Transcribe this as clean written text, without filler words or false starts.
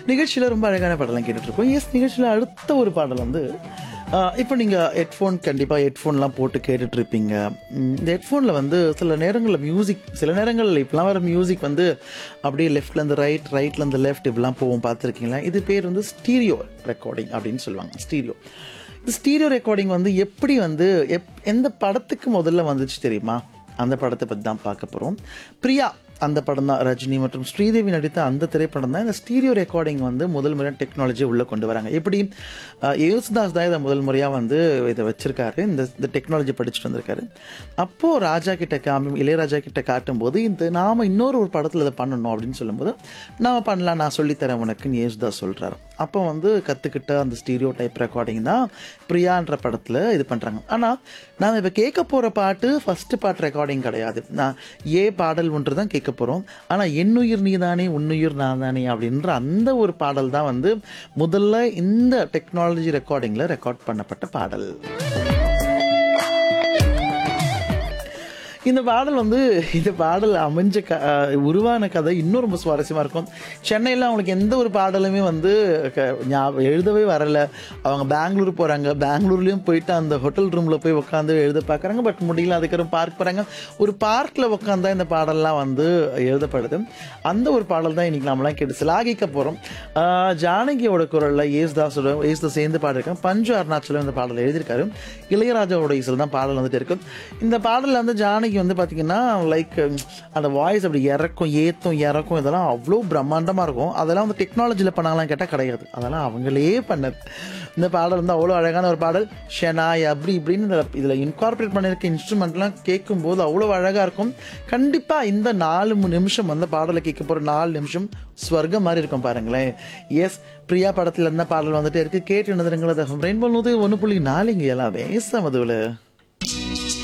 நிகழ்ச்சியில் ரொம்ப அழகான பாடலாம் கேட்டுட்ருக்கோம். நிகழ்ச்சியில் அடுத்த ஒரு பாடல் வந்து இப்போ நீங்கள் கண்டிப்பாக ஹெட்ஃபோன்லாம் போட்டு கேட்டுட்ருப்பீங்க. இந்த ஹெட்ஃபோனில் வந்து சில நேரங்களில் இப்போலாம் வர மியூசிக் வந்து அப்படியே லெஃப்ட்லேருந்து ரைட்லேருந்து லெஃப்ட் இப்படிலாம் போவோம், பார்த்துருக்கீங்களா? இது பேர் வந்து ஸ்டீரியோ ரெக்கார்டிங் அப்படின்னு சொல்லுவாங்க. இந்த ஸ்டீரியோ ரெக்கார்டிங் வந்து எப்படி வந்து எந்த படத்துக்கு முதல்ல வந்துச்சு தெரியுமா? அந்த படத்தை பற்றி தான் பார்க்க போகிறோம். பிரியா அந்த படம் தான், ரஜினி மற்றும் ஸ்ரீதேவி நடித்த அந்த திரைப்படம் தான் இந்த ஸ்டீரியோ ரெக்கார்டிங் வந்து முதல் முறையாக டெக்னாலஜி உள்ளே கொண்டு வராங்க. எப்படி யேசுதாஸ் தான் இதை முதல் முறையாக வந்து இதை வச்சுருக்காரு, இந்த டெக்னாலஜி படிச்சுட்டு வந்திருக்காரு. அப்போது இளையராஜா கிட்ட காட்டும்போது நாம் இன்னொரு படத்தில் இதை பண்ணணும் அப்படின்னு சொல்லும்போது, நான் பண்ணலாம், நான் சொல்லித்தரேன் உனக்குன்னு யேசுதாஸ் சொல்கிறாரு. அப்போ வந்து கற்றுக்கிட்ட அந்த ஸ்டீரியோ டைப் ரெக்கார்டிங் தான் பிரியான்ற படத்தில் இது பண்ணுறாங்க. ஆனால் நாம் இப்போ கேட்க போகிற பாட்டு ஃபஸ்ட்டு பாட்டு ரெக்கார்டிங் கிடையாது. நான் பாடல் ஒன்று தான் கேட்க போகிறோம். ஆனால் என்னுயிர் நீதானே உன்னுயிர் நான் தானே அப்படின்ற அந்த ஒரு பாடல் தான் வந்து முதல்ல இந்த டெக்னாலஜி ரெக்கார்டிங்கில் ரெக்கார்ட் பண்ணப்பட்ட பாடல். இந்த பாடல் அமைஞ்ச உருவான கதை இன்னும் ரொம்ப சுவாரஸ்யமாக இருக்கும். சென்னையில் அவங்களுக்கு எந்த ஒரு பாடலுமே வந்து எழுதவே வரலை. அவங்க பெங்களூர் போகிறாங்க, பெங்களூர்லேயும் போயிட்டு அந்த ஹோட்டல் ரூமில் போய் உட்காந்து எழுத பார்க்குறாங்க, பட் முடியல. அதுக்கப்புறம் பார்க் போகிறாங்க, ஒரு பார்க்கில் உட்காந்தா இந்த பாடல்லாம் வந்து எழுதப்படுது. அந்த ஒரு பாடல் தான் இன்றைக்கி நம்மளாம் கேட்டு சிலாகிக்க போகிறோம். ஜானகியோட குரலில் யேசுதாஸ் சேர்ந்து பாடிருக்காங்க. பஞ்சு அருணாச்சலம் இந்த பாடல் எழுதியிருக்காரு. இளையராஜாவோட இசையில் தான் பாடல் வந்துட்டு இருக்கு. இந்த பாடலில் வந்து ஜானகி வந்து பார்த்தீங்கன்னா லைக் அந்த வாய்ஸ் அப்படி இறக்கும் இதெல்லாம் அவ்வளோ பிரம்மாண்டமாக இருக்கும். அதெல்லாம் வந்து டெக்னாலஜியில் பண்ணாங்களாம் கேட்டால் கிடையாது, அதெல்லாம் அவங்களே பண்ணது. இந்த பாடல் வந்து அவ்வளோ அழகான ஒரு பாடல். ஷெனாய் அப்படி இப்படின்னு இதில் இன்கார்பரேட் பண்ணியிருக்க இன்ஸ்ட்ருமெண்ட்லாம் கேட்கும்போது அவ்வளோ அழகாக இருக்கும். கண்டிப்பாக இந்த 4 நிமிஷம் வந்து பாடலை கேட்க போகிற 4 நிமிஷம் ஸ்வர்க்கம் மாதிரி இருக்கும் பாருங்களேன். பிரியா படத்தில் இருந்த பாடல் வந்துட்டு இருக்கு. கேட்டு நிறுவனங்கள் ரெயின்போ 101.4 எல்லாம் வேச மதுவில்.